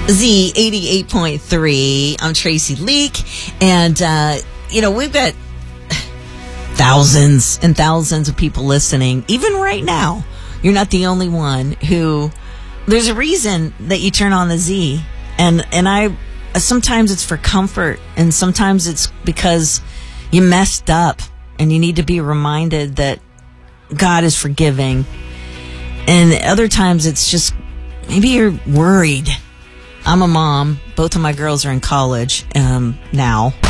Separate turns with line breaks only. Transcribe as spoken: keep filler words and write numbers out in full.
Z eighty-eight point three. I'm Tracy Leak. And, uh, you know, we've got thousands and thousands of people listening. Even right now, you're not the only one who, there's a reason that you turn on the Z. And, and I, sometimes it's for comfort, and sometimes it's because you messed up and you need to be reminded that God is forgiving. And other times it's just, maybe you're worried. I'm a mom. Both of my girls are in college um, now.